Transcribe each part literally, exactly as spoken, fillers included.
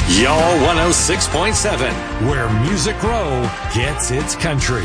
Y'all one oh six point seven, where Music Row gets its country.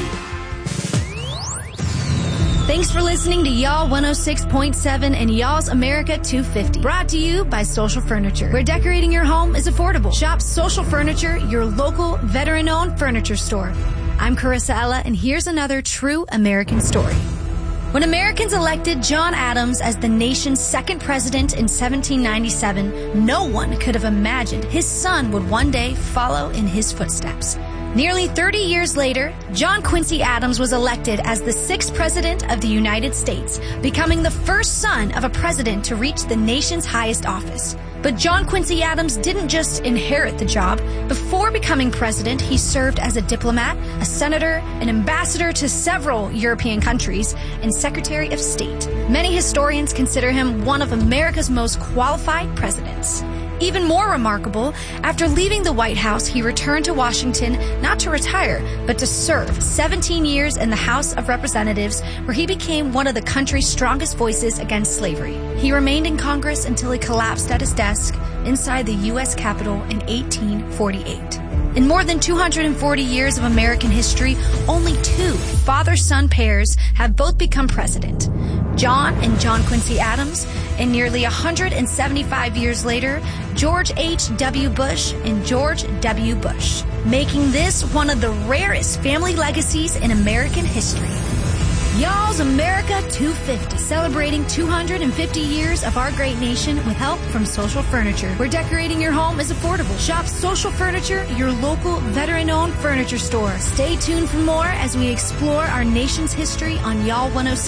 Thanks for listening to Y'all one oh six point seven and Y'all's America two fifty. Brought to you by Social Furniture, where decorating your home is affordable. Shop Social Furniture, your local veteran-owned furniture store. I'm Carissa Ella, and here's another true American story. When Americans elected John Adams as the nation's second president in seventeen ninety-seven, no one could have imagined his son would one day follow in his footsteps. Nearly thirty years later, John Quincy Adams was elected as the sixth president of the United States, becoming the first son of a president to reach the nation's highest office. But John Quincy Adams didn't just inherit the job. Before becoming president, he served as a diplomat, a senator, an ambassador to several European countries, and Secretary of State. Many historians consider him one of America's most qualified presidents. Even more remarkable, after leaving the White House, he returned to Washington not to retire, but to serve seventeen years in the House of Representatives, where he became one of the country's strongest voices against slavery. He remained in Congress until he collapsed at his desk inside the U S Capitol in eighteen forty-eight. In more than two hundred forty years of American history, only two father-son pairs have both become president. John and John Quincy Adams, and nearly one hundred seventy-five years later, George H W. Bush and George W. Bush, making this one of the rarest family legacies in American history. Y'all's America two fifty, celebrating two hundred fifty years of our great nation with help from Social Furniture, where decorating your home is affordable. Shop Social Furniture, your local veteran-owned furniture store. Stay tuned for more as we explore our nation's history on Y'all one oh six.